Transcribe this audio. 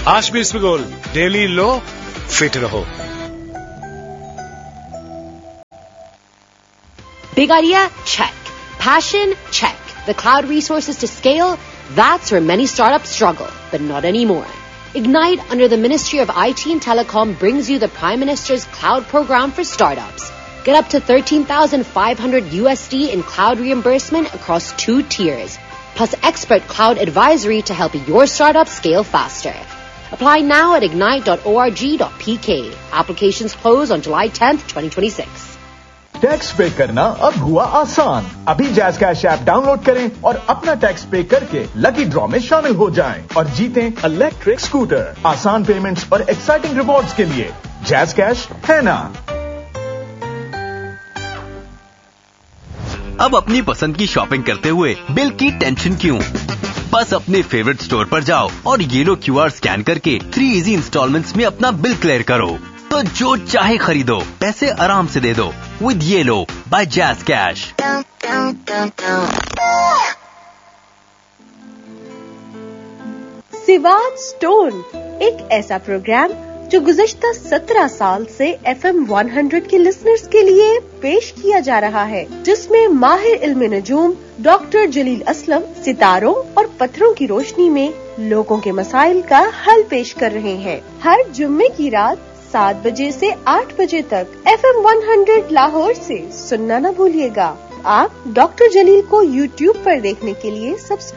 Ashmi Spigol, Daily लो, fit रहो. Big idea? Check. Passion? Check. The cloud resources to scale? That's where many startups struggle, but not anymore. Ignite, under the Ministry of IT and Telecom, brings you the Prime Minister's Cloud Program for Startups. Get up to $13,500 USD in cloud reimbursement across 2 tiers, plus expert cloud advisory to help your startup scale faster. Apply now at ignite.org.pk. Applications close on July 10th, 2026. Tax पे करना अब हुआ आसान। अभी jazz cash app download करें और अपना tax पे करके लकी ड्रॉ में शामिल हो जाएं और जीतें इलेक्ट्रिक स्कूटर। आसान पेमेंट्स और एक्साइटिंग रिवॉर्ड्स के लिए जैज़ कैश है ना। अब अपनी पसंद की शॉपिंग करते हुए बिल की टेंशन क्यों? बस अपने फेवरेट स्टोर पर जाओ और ये लो QR स्कैन करके 3 इजी इंस्टॉलमेंट्स में अपना बिल क्लियर करो। तो जो चाहे खरीदो, पैसे आराम से दे दो with yellow bye jazz cash. Siwan stone, एक ऐसा प्रोग्राम जो गुज़श्ता 17 साल से FM 100 के लिसनर्स के लिए पेश किया जा रहा है, जिसमें माहिर इल्म नजूम डॉक्टर जलील असलम सितारों और पत्थरों की रोशनी में लोगों के मसाइल का हल पेश कर रहे हैं। हर जुम्मे की रात 7 बजे से 8 बजे तक FM 100 लाहौर से सुनना न भूलिएगा। आप डॉक्टर जलील को YouTube पर देखने के लिए सब्सक्राइब